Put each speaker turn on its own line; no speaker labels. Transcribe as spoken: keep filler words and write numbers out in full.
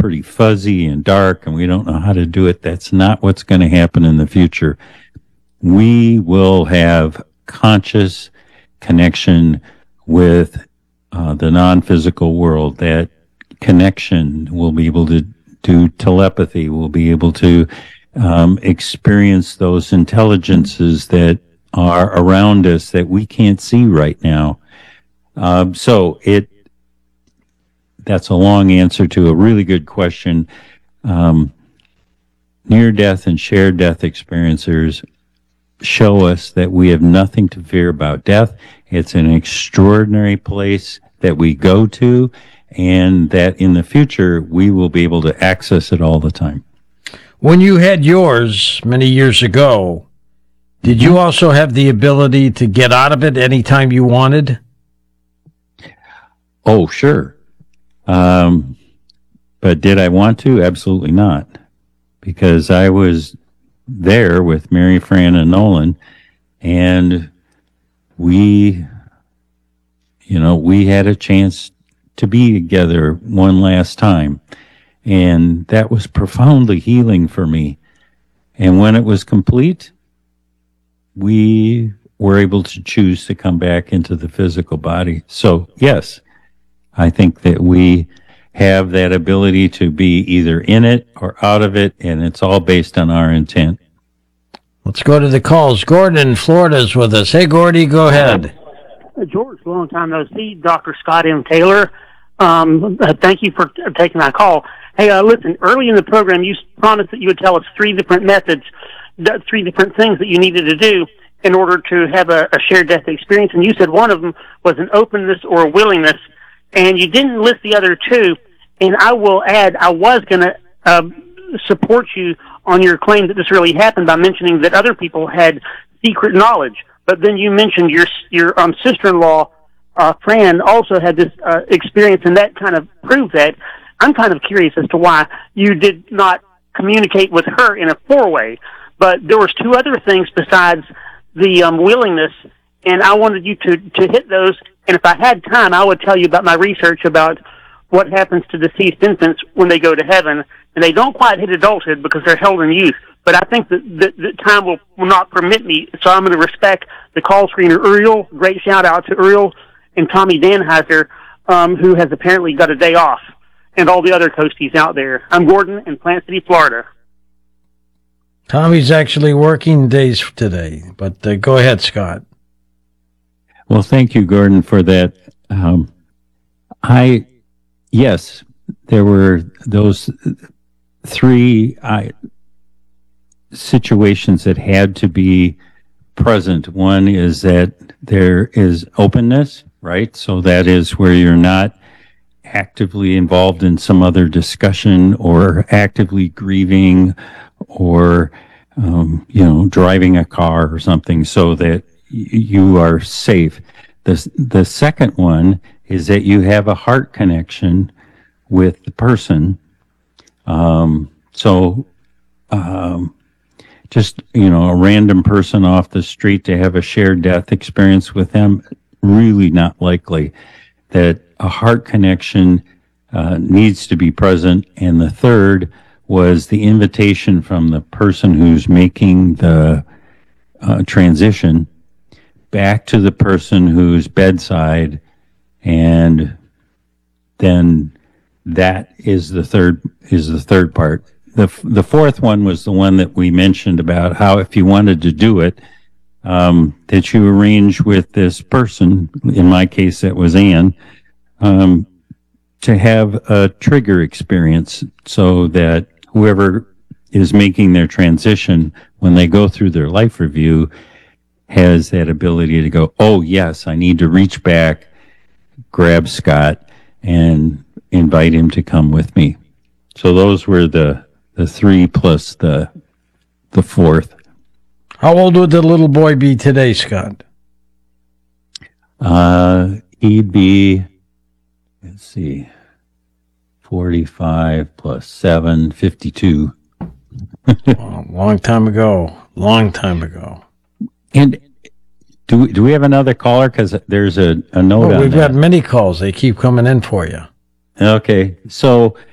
pretty fuzzy and dark and we don't know how to do it. That's not what's going to happen in the future. We will have conscious connection with uh, the non-physical world. That connection will be able to do telepathy. We'll be able to um, experience those intelligences that are around us that we can't see right now. Um, so it that's a long answer to a really good question. Um, near-death and shared-death experiencers show us that we have nothing to fear about death. It's an extraordinary place that we go to, and that in the future we will be able to access it all the time.
When you had yours many years ago, did you also have the ability to get out of it anytime you wanted?
Oh, sure. Um, but did I want to? Absolutely not. Because I was there with Mary, Fran, and Nolan, and we, you know, we had a chance to be together one last time. And that was profoundly healing for me. And when it was complete, we were able to choose to come back into the physical body. So, yes, I think that we have that ability to be either in it or out of it, and it's all based on our intent.
Let's go to the calls. Gordon in Florida is with us. Hey, Gordy, go ahead.
Uh, George, long time no see. Doctor Scott M. Taylor, um, uh, thank you for uh, taking my call. Hey, uh, listen, early in the program, you promised that you would tell us three different methods, th- three different things that you needed to do in order to have a, a shared death experience, and you said one of them was an openness or a willingness, and you didn't list the other two. And I will add, I was going to uh, support you on your claim that this really happened by mentioning that other people had secret knowledge. But then you mentioned your your um, sister-in-law, uh, Fran, also had this uh, experience, and that kind of proved that. I'm kind of curious as to why you did not communicate with her in a four-way. But there was two other things besides the um, willingness, and I wanted you to, to hit those. And if I had time, I would tell you about my research about what happens to deceased infants when they go to heaven. And they don't quite hit adulthood because they're held in youth. But I think that, that, that time will, will not permit me, so I'm going to respect the call screener, Uriel. Great shout-out to Uriel and Tommy Danheiser, um, who has apparently got a day off, and all the other coasties out there. I'm Gordon in Plant City, Florida.
Tommy's actually working days today, but uh, go ahead, Scott.
Well, thank you, Gordon, for that. Um, I, yes, there were those three I, situations that had to be present. One is that there is openness, right? So that is where you're not actively involved in some other discussion or actively grieving or, um, you know, driving a car or something, so that y- you are safe. The, the second one is that you have a heart connection with the person. Um, so, um, just, you know, a random person off the street to have a shared death experience with them, really not likely. That a heart connection uh, needs to be present. And the third was the invitation from the person who's making the uh, transition back to the person who's bedside, and then that is the third is the third part. The the fourth one was the one that we mentioned about how if you wanted to do it, um, that you arrange with this person, in my case that was Anne, um, to have a trigger experience, so that whoever is making their transition, when they go through their life review, has that ability to go, oh yes, I need to reach back, grab Scott, and invite him to come with me. So those were the the three plus the the fourth.
How old would the little boy be today, Scott?
Uh, he'd be, let's see, forty-five plus seven, fifty-two.
Oh, long time ago. Long time ago.
And do we, do we have another caller? Because there's a, a note
Oh,
on
we've
that.
got many calls. They keep coming in for you.
Okay. So